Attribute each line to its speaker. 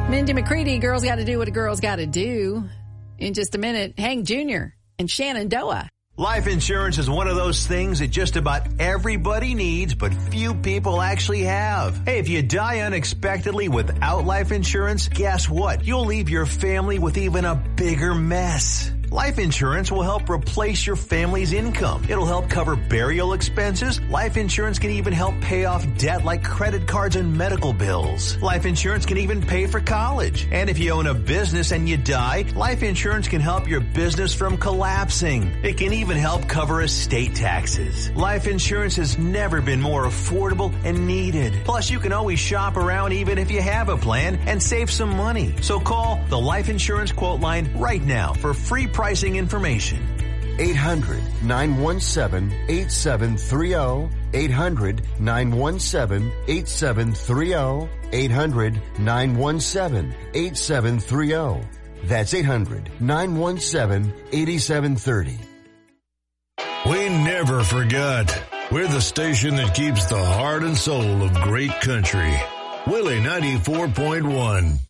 Speaker 1: Mindy McCready, Girls Gotta Do What a Girl's Gotta Do. In just a minute, Hank Jr. and Shenandoah.
Speaker 2: Life insurance is one of those things that just about everybody needs, but few people actually have. Hey, if you die unexpectedly without life insurance, guess what? You'll leave your family with even a bigger mess. Life insurance will help replace your family's income. It'll help cover burial expenses. Life insurance can even help pay off debt like credit cards and medical bills. Life insurance can even pay for college. And if you own a business and you die, life insurance can help your business from collapsing. It can even help cover estate taxes. Life insurance has never been more affordable and needed. Plus, you can always shop around even if you have a plan and save some money. So call the Life Insurance Quote Line right now for free pricing information.
Speaker 3: 800-917-8730. 800-917-8730. 800-917-8730. That's 800-917-8730.
Speaker 4: We never forgot. We're the station that keeps the heart and soul of great country. Willie 94.1.